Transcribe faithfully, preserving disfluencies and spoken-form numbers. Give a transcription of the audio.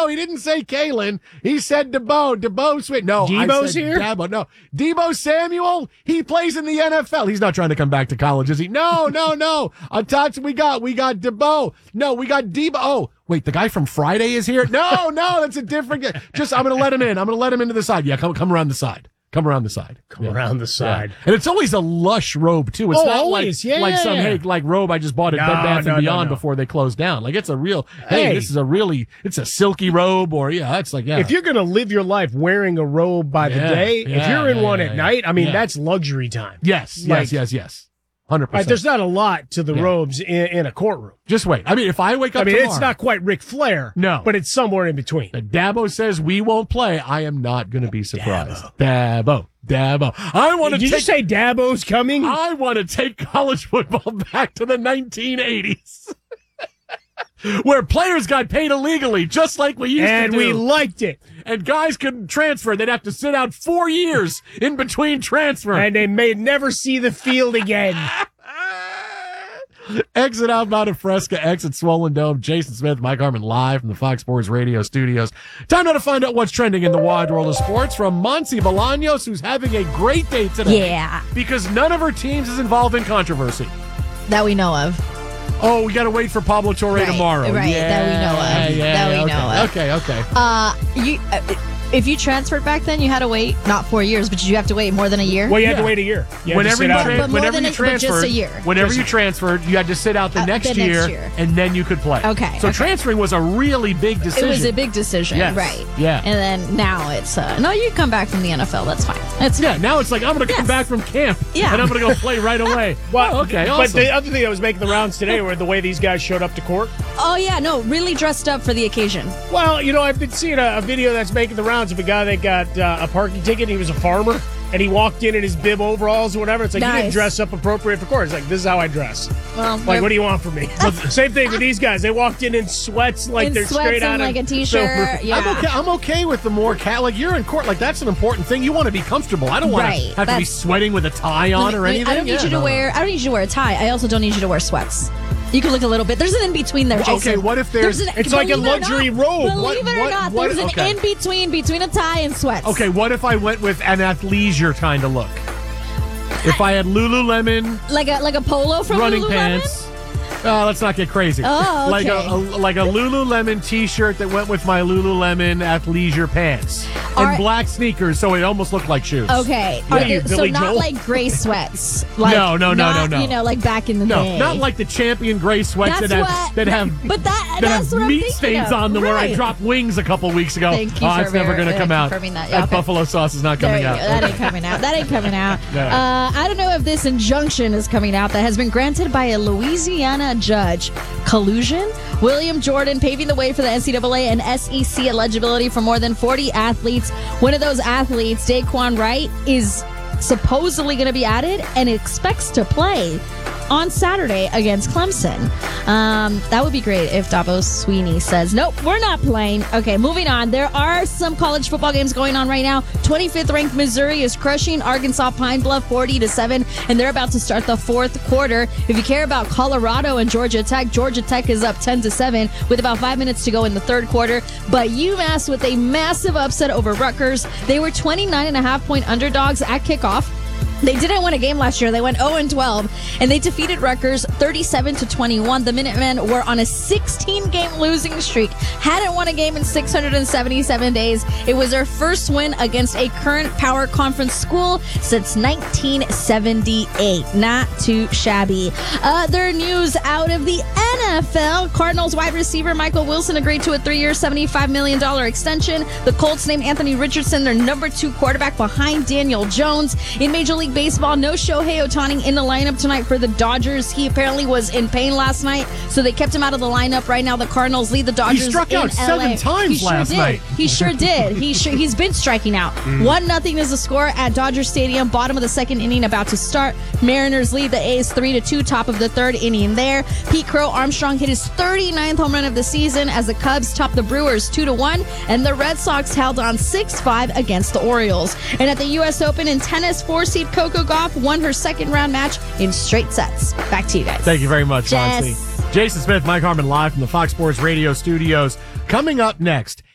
no, he didn't say Kalen. He said Debo. Debo Sweet. No, Debo's I said here? Dabo. No. Debo Samuel, he plays in the N F L. He's not trying to come back to college, is he? No, no, no. On top, we got, we got Debo. No, we got Debo. Oh, wait, the guy from Friday is here? No, no, that's a different guy. Just, I'm going to let him in. I'm going to let him into the side. Yeah, come, come around the side. Come around the side. Come yeah. around the side. Yeah. And it's always a lush robe, too. It's oh, not always. like, yeah, like yeah, some, yeah. hey, like robe I just bought at No, Bed Bath no, and no, Beyond no. before they closed down. Like, it's a real, hey, Hey. this is a really, it's a silky robe, or, yeah, it's like, yeah. If you're going to live your life wearing a robe by the Yeah, day, if yeah, you're in yeah, one yeah, at yeah. night, I mean, Yeah. that's luxury time. Yes, Like- yes, yes, yes. one hundred Right, percent. there's not a lot to the Yeah. robes in, in a courtroom. Just wait. I mean, if I wake up I mean, tomorrow, it's not quite Ric Flair. No. But it's somewhere in between. and Dabo says we won't play, I am not going to be surprised. Dabo. Dabo. I want to Did take you say Dabo's coming? I want to take college football back to the nineteen eighties. Where players got paid illegally, just like we used and to do. we liked it. And guys couldn't transfer. They'd have to sit out four years in between transfer. And they may never see the field again. Exit outbound of Fresca, exit Swollen Dome. Jason Smith, Mike Harmon live from the Fox Sports Radio studios. Time now to find out what's trending in the wide world of sports from Monse Bolaños, who's having a great day today. Yeah, Because none of her teams is involved in controversy. that we know of. Oh, we got to wait for Pablo Torre Right, tomorrow. right, yeah, that we know of, Yeah, that we okay, know of. Okay, okay. Uh, you, uh, if you transferred back then, you had to wait not four years, but you have to wait more than a year. Well, you had Yeah. to wait a year. You had to Whenever sit you, out. tran- But more whenever than you a- but just transferred, a year. whenever Just you a- transferred, you had to sit out the, Uh, next, the next year, year. and then you could play. Okay, So okay. transferring was a really big decision. It was a big decision, Yes, right? yeah. And then now it's uh, no, you come back from the N F L. That's fine. It's Yeah, now it's like, I'm going to come Yes. back from camp, Yeah. and I'm going to go play right away. Well, Oh, okay, But awesome. the other thing that was making the rounds today were the way these guys showed up to court. oh yeah, no, really dressed up for the occasion. Well, you know, I've been seeing a, a video that's making the rounds of a guy that got uh, a parking ticket. He was a farmer, and he walked in in his bib overalls or whatever. It's like, you didn't Nice. dress up appropriate for court. It's like, this is how I dress. Well, Like, what do you want from me? Same thing with these guys. They walked in in sweats, like in they're sweats straight out and of like a t-shirt? Yeah. I'm okay. I'm okay with the more cat. Like, you're in court. Like, that's an important thing. You want to be comfortable. I don't want Right, to have to be that's- sweating with a tie on or Like, anything. I don't need Yeah, you to no. wear. I don't need you to wear a tie. I also don't need you to wear sweats. You can look a little bit. There's an in between there, Jason. Okay, what if there's- an, It's like a believe it or luxury not, robe. Believe What- it or what- not, what- there's an okay. in between between a tie and sweats. Okay, what if I went with an athleisure kind of look? If I had Lululemon like a like a polo from running Lululemon? pants. Uh, let's not get crazy. Oh, Like a, okay. a like a Lululemon T-shirt that went with my Lululemon athleisure pants and All right. black sneakers, so it almost looked like shoes. Okay, What Are are you, there- so Billy not Joel? like gray sweats. Like, No, no, no, not, no, no. You know, like back in the No, day. not like the champion gray sweats That's that have what- that have But that that that's have what I'm meat thinking stains of. on them where I Right. dropped wings a couple weeks ago. Thank you oh, for it's never ver- going to uh, come out. confirming that. That Yeah, okay. buffalo sauce is not There coming you out. go. That ain't coming out. That ain't coming out. No. Uh, I don't know if this injunction is coming out that has been granted by a Louisiana judge. Collusion? William Jordan paving the way for the N C double A and S E C eligibility for more than forty athletes. One of those athletes, Daquan Wright, is supposedly going to be added and expects to play on Saturday against Clemson. Um, that would be great if Dabo Sweeney says, nope, we're not playing. Okay, moving on. There are some college football games going on right now. twenty-fifth ranked Missouri is crushing Arkansas Pine Bluff forty to seven, and they're about to start the fourth quarter. If you care about Colorado and Georgia Tech, Georgia Tech is up ten to seven with about five minutes to go in the third quarter. But UMass with a massive upset over Rutgers. They were twenty-nine and a half point underdogs at kickoff. They didn't win a game last year. They went oh and twelve, and they defeated Rutgers thirty-seven to twenty-one. The Minutemen were on a sixteen-game losing streak. Hadn't won a game in six hundred seventy-seven days. It was their first win against a current power conference school since nineteen seventy-eight. Not too shabby. Other news out of the N F L. Cardinals wide receiver Michael Wilson agreed to a three-year, seventy-five million dollars extension. The Colts named Anthony Richardson their number two quarterback behind Daniel Jones. In Major League Baseball, no Shohei Ohtani in the lineup tonight for the Dodgers. He apparently was in pain last night, so they kept him out of the lineup. Right now, the Cardinals lead the Dodgers. He struck in out L A. seven times he sure last did. night. He sure did. He sure, he's been striking out. One nothing is the score at Dodger Stadium. Bottom of the second inning about to start. Mariners lead the A's three to two. Top of the third inning there. Pete Crow Armstrong hit his thirty-ninth home run of the season as the Cubs topped the Brewers two to one, and the Red Sox held on six five against the Orioles. And at the U S Open in tennis, four-seed Coco Gauff won her second round match in straight sets. Back to you guys. Thank you very much, Jess. Monse. Jason Smith, Mike Harmon live from the Fox Sports Radio studios. Coming up next,